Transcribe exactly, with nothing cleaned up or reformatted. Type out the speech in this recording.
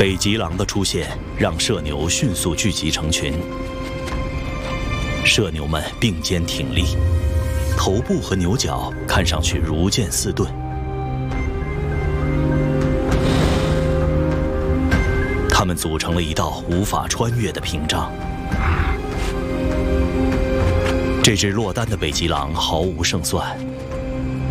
北极狼的出现让社牛迅速聚集成群，社牛们并肩挺立，头部和牛角看上去如剑似盾。它们组成了一道无法穿越的屏障。这只落单的北极狼毫无胜算。